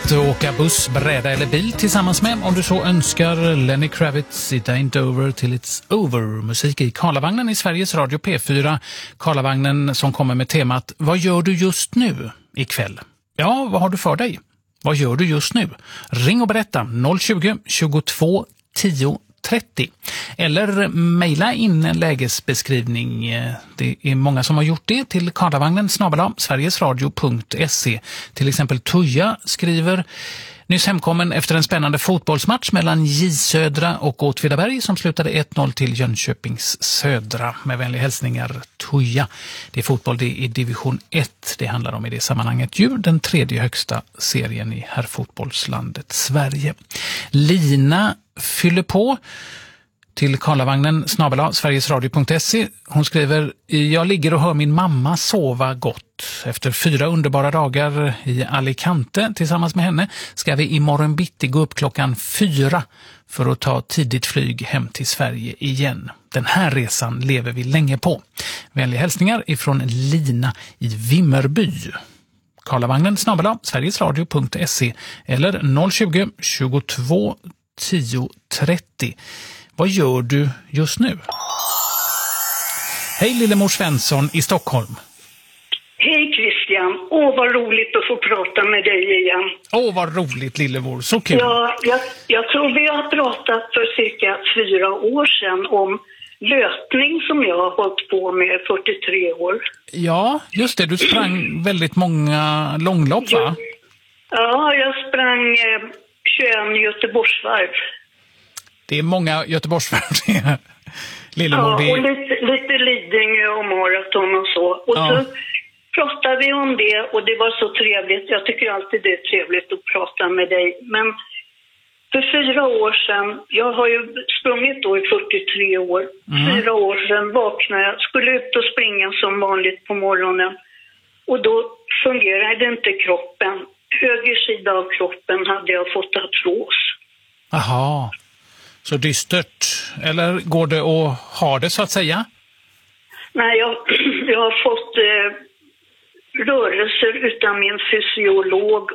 att åka buss, bräda eller bil tillsammans med, om du så önskar, Lenny Kravitz, It Ain't Over Till It's Over. Musik i Karlavagnen i Sveriges Radio P4. Karlavagnen som kommer med temat Vad gör du just nu ikväll? Ja, vad har du för dig? Vad gör du just nu? Ring och berätta 020 22 10 30. Eller mejla in en lägesbeskrivning. Det är många som har gjort det till karlavagnen@sverigesradio.se. Till exempel Tuja skriver: nyss hemkommen efter en spännande fotbollsmatch mellan J Södra och Åtvidaberg som slutade 1-0 till Jönköpings Södra. Med vänliga hälsningar, Tuja. Det är fotboll, det är division 1 det handlar om i det sammanhanget. Ju den tredje högsta serien i herrfotbollslandet Sverige. Lina fyller på till karlavagnen@sverigesradio.se. Hon skriver: jag ligger och hör min mamma sova gott. Efter 4 underbara dagar i Alicante tillsammans med henne ska vi imorgon bitti gå upp klockan 4 för att ta tidigt flyg hem till Sverige igen. Den här resan lever vi länge på. Vänliga hälsningar ifrån Lina i Vimmerby. karlavagnen@sverigesradio.se eller 020 22 10 30. Vad gör du just nu? Hej Lillemor Svensson i Stockholm. Hej Christian. Vad roligt att få prata med dig igen. Vad roligt Lillemor, så kul. Ja, jag tror vi har pratat för cirka 4 år sedan om löpning som jag har hållit på med 43 år. Ja, just det. Du sprang väldigt många långlopp, va? Ja, jag sprang 21 Göteborgsvarv. Det är många Göteborgsvarv. Lillemor, ja, och lite Lidingö och maraton och så. Och så pratade vi om det och det var så trevligt. Jag tycker alltid det är trevligt att prata med dig. Men för 4 år sedan, jag har ju sprungit då i 43 år. 4 år sedan vaknade jag, skulle ut och springa som vanligt på morgonen. Och då fungerade inte kroppen. Höger sida av kroppen hade jag fått artros. Aha, så dystert. Eller går det att ha det så att säga? Nej, jag har fått rörelser utav min fysiolog